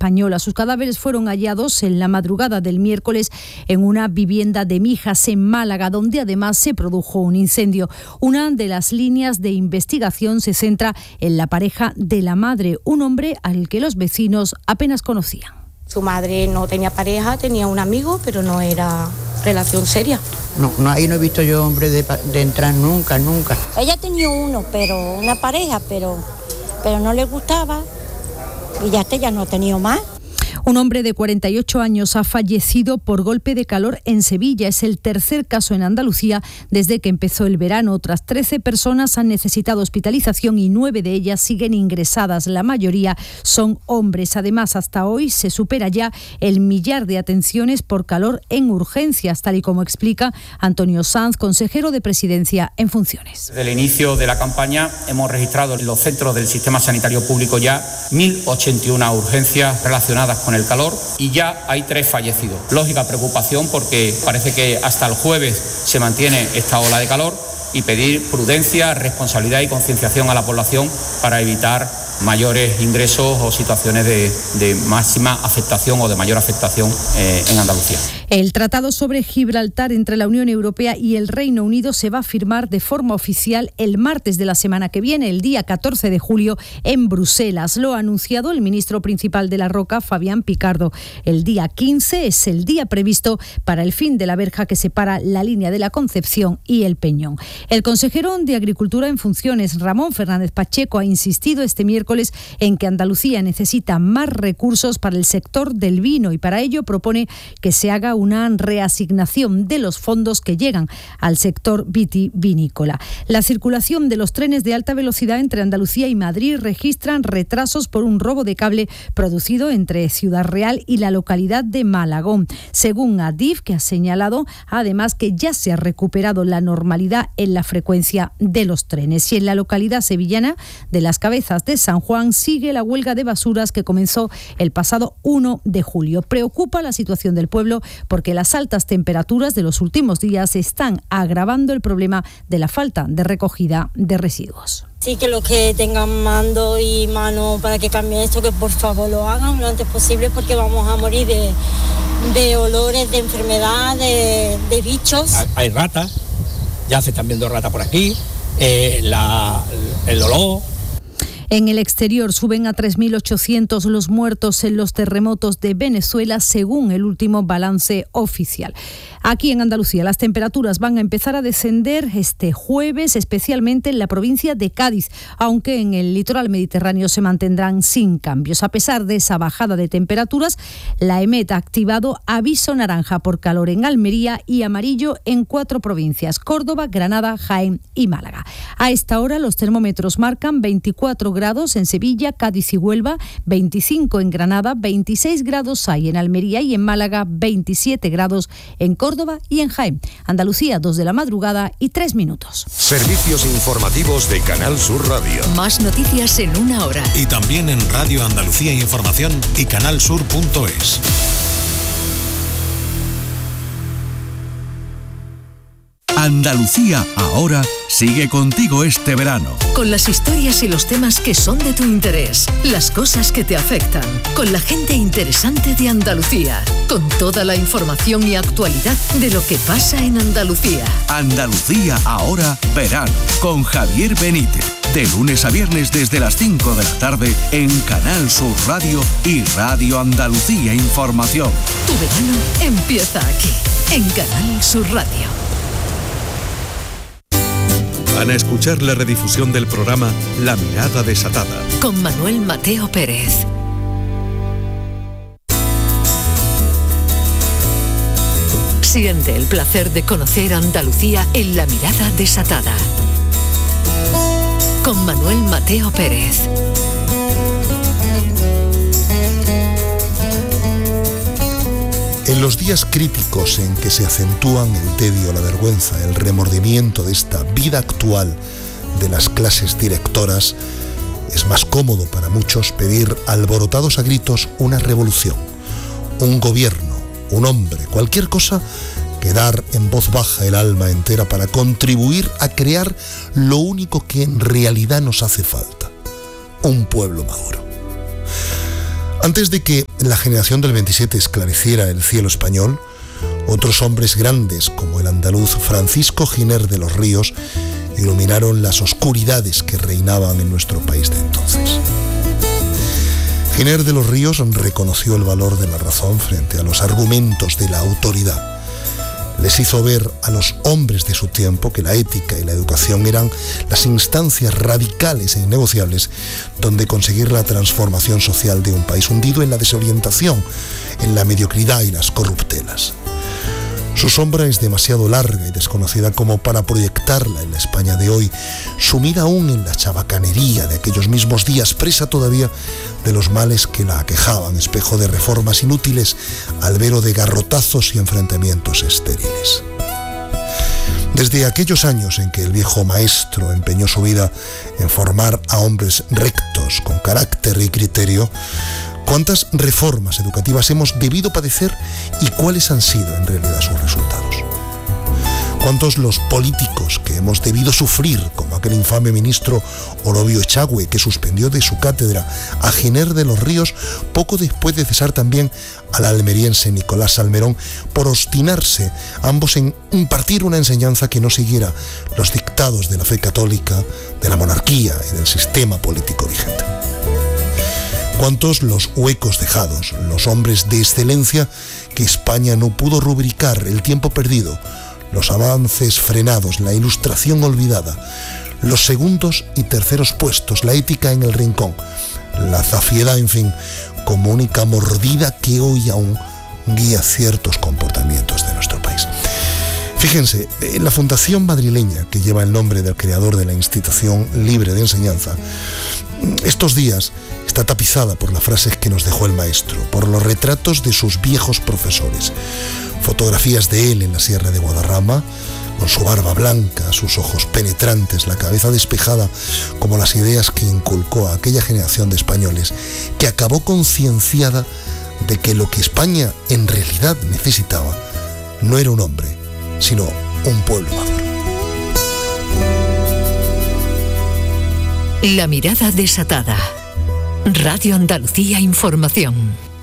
española. Sus cadáveres fueron hallados en la madrugada del miércoles en una vivienda de Mijas, en Málaga, donde además se produjo un incendio. Una de las líneas de investigación se centra en la pareja de la madre, un hombre al que los vecinos apenas conocían. Su madre no tenía pareja, tenía un amigo, pero no era relación seria. No, ahí no he visto yo hombre de entrar nunca. Ella tenía una pareja, pero no le gustaba y ya no ha tenido más. Un hombre de 48 años ha fallecido por golpe de calor en Sevilla. Es el tercer caso en Andalucía desde que empezó el verano. Otras 13 personas han necesitado hospitalización y 9 de ellas siguen ingresadas. La mayoría son hombres. Además, hasta hoy se supera ya el 1.000.000 de atenciones por calor en urgencias, tal y como explica Antonio Sanz, consejero de Presidencia en funciones. Desde el inicio de la campaña hemos registrado en los centros del sistema sanitario público ya 1.081 urgencias relacionadas con el calor y ya hay 3 fallecidos. Lógica preocupación porque parece que hasta el jueves se mantiene esta ola de calor y pedir prudencia, responsabilidad y concienciación a la población para evitar mayores ingresos o situaciones de máxima afectación o de mayor afectación en Andalucía. El Tratado sobre Gibraltar entre la Unión Europea y el Reino Unido se va a firmar de forma oficial el martes de la semana que viene, el día 14 de julio, en Bruselas. Lo ha anunciado el ministro principal de La Roca, Fabián Picardo. El día 15 es el día previsto para el fin de la verja que separa la línea de la Concepción y el Peñón. El consejero de Agricultura en funciones, Ramón Fernández Pacheco, ha insistido este miércoles en que Andalucía necesita más recursos para el sector del vino y para ello propone que se haga una reasignación de los fondos que llegan al sector vitivinícola. La circulación de los trenes de alta velocidad entre Andalucía y Madrid registran retrasos por un robo de cable producido entre Ciudad Real y la localidad de Malagón. Según Adif, que ha señalado además que ya se ha recuperado la normalidad en la frecuencia de los trenes. Y en la localidad sevillana de Las Cabezas de San Juan sigue la huelga de basuras que comenzó el pasado 1 de julio. Preocupa la situación del pueblo porque las altas temperaturas de los últimos días están agravando el problema de la falta de recogida de residuos. Sí, que los que tengan mando y mano para que cambie esto, que por favor lo hagan lo antes posible porque vamos a morir de olores, de enfermedad, de bichos. Hay ratas, ya se están viendo ratas por aquí, el olor. En el exterior suben a 3.800 los muertos en los terremotos de Venezuela, según el último balance oficial. Aquí en Andalucía las temperaturas van a empezar a descender este jueves, especialmente en la provincia de Cádiz, aunque en el litoral mediterráneo se mantendrán sin cambios. A pesar de esa bajada de temperaturas, la EMET ha activado aviso naranja por calor en Almería y amarillo en 4 provincias: Córdoba, Granada, Jaén y Málaga. A esta hora los termómetros marcan 24 grados en Sevilla, Cádiz y Huelva, 25 en Granada, 26 grados hay en Almería y en Málaga, 27 grados en Córdoba y en Jaén. Andalucía, 2 de la madrugada y 3 minutos. Servicios informativos de Canal Sur Radio. Más noticias en 1 hora. Y también en Radio Andalucía Información y canalsur.es. Andalucía ahora sigue contigo este verano. Con las historias y los temas que son de tu interés, las cosas que te afectan, con la gente interesante de Andalucía, con toda la información y actualidad de lo que pasa en Andalucía. Andalucía ahora verano, con Javier Benítez. De lunes a viernes desde las 5 de la tarde en Canal Sur Radio y Radio Andalucía Información. Tu verano empieza aquí, en Canal Sur Radio. Van a escuchar la redifusión del programa La Mirada Desatada, con Manuel Mateo Pérez. Siente el placer de conocer Andalucía en La Mirada Desatada, con Manuel Mateo Pérez. En los días críticos en que se acentúan el tedio, la vergüenza, el remordimiento de esta vida actual de las clases directoras, es más cómodo para muchos pedir alborotados a gritos una revolución, un gobierno, un hombre, cualquier cosa que dar en voz baja el alma entera para contribuir a crear lo único que en realidad nos hace falta, un pueblo maduro. Antes de que la generación del 27 esclareciera el cielo español, otros hombres grandes, como el andaluz Francisco Giner de los Ríos, iluminaron las oscuridades que reinaban en nuestro país de entonces. Giner de los Ríos reconoció el valor de la razón frente a los argumentos de la autoridad. Les hizo ver a los hombres de su tiempo que la ética y la educación eran las instancias radicales e innegociables donde conseguir la transformación social de un país hundido en la desorientación, en la mediocridad y las corruptelas. Su sombra es demasiado larga y desconocida como para proyectarla en la España de hoy, sumida aún en la chabacanería de aquellos mismos días, presa todavía de los males que la aquejaban, espejo de reformas inútiles, albero de garrotazos y enfrentamientos estériles. Desde aquellos años en que el viejo maestro empeñó su vida en formar a hombres rectos, con carácter y criterio, ¿cuántas reformas educativas hemos debido padecer y cuáles han sido en realidad sus resultados? ¿Cuántos los políticos que hemos debido sufrir, como aquel infame ministro Orobio Echagüe, que suspendió de su cátedra a Giner de los Ríos poco después de cesar también al almeriense Nicolás Salmerón por obstinarse ambos en impartir una enseñanza que no siguiera los dictados de la fe católica, de la monarquía y del sistema político vigente? ¿Cuántos los huecos dejados, los hombres de excelencia que España no pudo rubricar, el tiempo perdido, los avances frenados, la ilustración olvidada, los segundos y terceros puestos, la ética en el rincón, la zafiedad, en fin, como única mordida que hoy aún guía ciertos comportamientos de nuestro país? Fíjense, en la fundación madrileña que lleva el nombre del creador de la Institución Libre de Enseñanza, estos días está tapizada por las frases que nos dejó el maestro, por los retratos de sus viejos profesores, fotografías de él en la Sierra de Guadarrama, con su barba blanca, sus ojos penetrantes, la cabeza despejada, como las ideas que inculcó a aquella generación de españoles que acabó concienciada de que lo que España en realidad necesitaba no era un hombre, sino un pueblo maduro. La mirada desatada. Radio Andalucía Información.